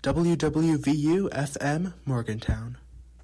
WWVU-FM Morgantown.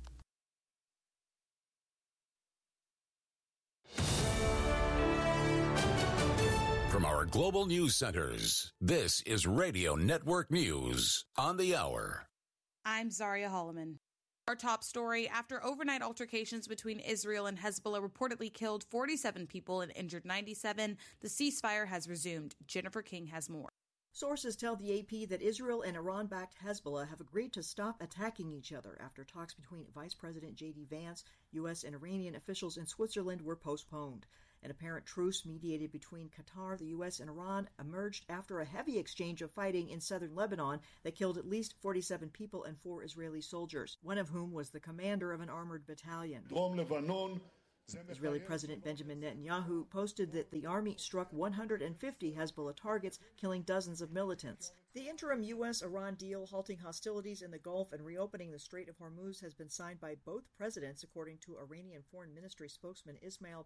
From our global news centers, this is Radio Network News on the Hour. I'm Zaria Holloman. Our top story, after overnight altercations between Israel and Hezbollah reportedly killed 47 people and injured 97, the ceasefire has resumed. Jennifer King has more. Sources tell the AP that Israel and Iran-backed Hezbollah have agreed to stop attacking each other after talks between Vice President J.D. Vance, U.S. and Iranian officials in Switzerland were postponed. An apparent truce mediated between Qatar, the U.S., and Iran emerged after a heavy exchange of fighting in southern Lebanon that killed at least 47 people and 4 Israeli soldiers, one of whom was the commander of an armored battalion. Israeli President Benjamin Netanyahu posted that the army struck 150 Hezbollah targets, killing dozens of militants. The interim U.S.-Iran deal halting hostilities in the Gulf and reopening the Strait of Hormuz has been signed by both presidents, according to Iranian Foreign Ministry spokesman Ismail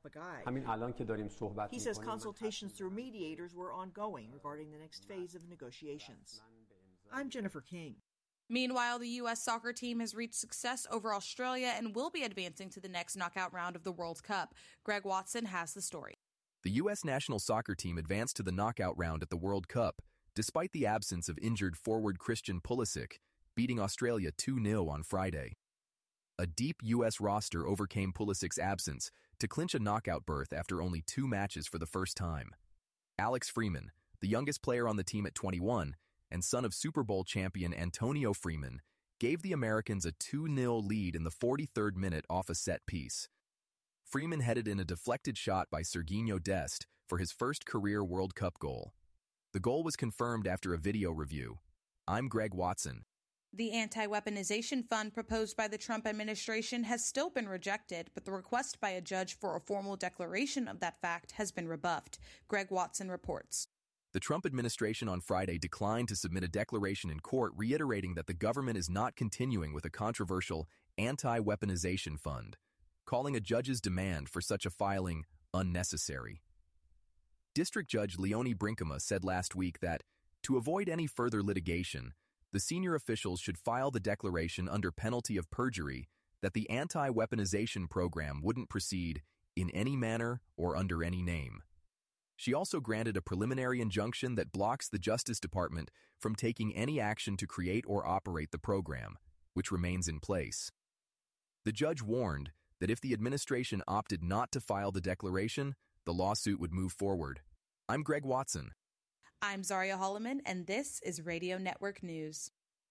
Baghai. He says consultations through mediators were ongoing regarding the next phase of negotiations. I'm Jennifer King. Meanwhile, the U.S. soccer team has reached success over Australia and will be advancing to the next knockout round of the World Cup. Greg Watson has the story. The U.S. national soccer team advanced to the knockout round at the World Cup, despite the absence of injured forward Christian Pulisic, beating Australia 2-0 on Friday. A deep U.S. roster overcame Pulisic's absence to clinch a knockout berth after only 2 matches for the first time. Alex Freeman, the youngest player on the team at 21, and son of Super Bowl champion Antonio Freeman, gave the Americans a 2-0 lead in the 43rd minute off a set piece. Freeman headed in a deflected shot by Sergiño Dest for his first career World Cup goal. The goal was confirmed after a video review. I'm Greg Watson. The anti-weaponization fund proposed by the Trump administration has still been rejected, but the request by a judge for a formal declaration of that fact has been rebuffed. Greg Watson reports. The Trump administration on Friday declined to submit a declaration in court reiterating that the government is not continuing with a controversial anti-weaponization fund, calling a judge's demand for such a filing unnecessary. District Judge Leonie Brinkema said last week that, to avoid any further litigation, the senior officials should file the declaration under penalty of perjury that the anti-weaponization program wouldn't proceed in any manner or under any name. She also granted a preliminary injunction that blocks the Justice Department from taking any action to create or operate the program, which remains in place. The judge warned that if the administration opted not to file the declaration, the lawsuit would move forward. I'm Greg Watson. I'm Zaria Holloman, and this is Radio Network News.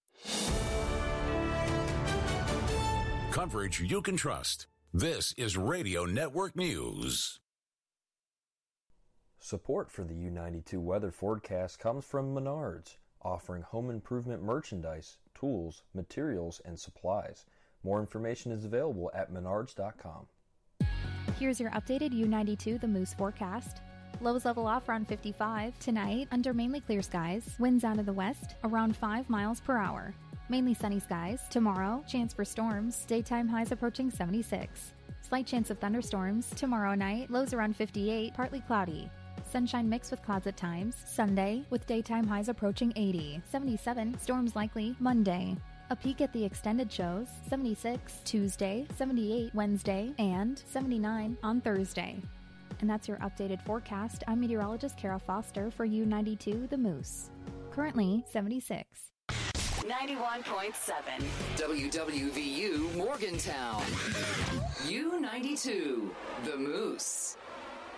Coverage you can trust. This is Radio Network News. Support for the U92 weather forecast comes from Menards, offering home improvement merchandise, tools, materials, and supplies. More information is available at menards.com. Here's your updated U92 The Moose forecast. Lows level off around 55. Tonight, under mainly clear skies. Winds out of the west, around 5 miles per hour. Mainly sunny skies. Tomorrow, chance for storms. Daytime highs approaching 76. Slight chance of thunderstorms. Tomorrow night, lows around 58, partly cloudy. Sunshine mixed with clouds at times. Sunday, with daytime highs approaching 80. 77, storms likely Monday. A peek at the extended shows. 76 Tuesday, 78 Wednesday, and 79 on Thursday. And that's your updated forecast. I'm meteorologist Kara Foster for U92 The Moose. Currently 76. 91.7 WWVU Morgantown. U92 The Moose.